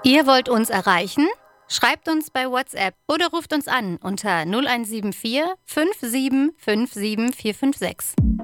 Ihr wollt uns erreichen? Schreibt uns bei WhatsApp oder ruft uns an unter 0174 57 57 456.